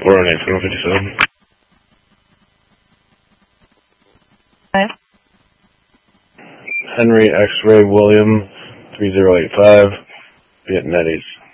418, 757. Hi. Henry X-Ray William 3085, Vietnamese.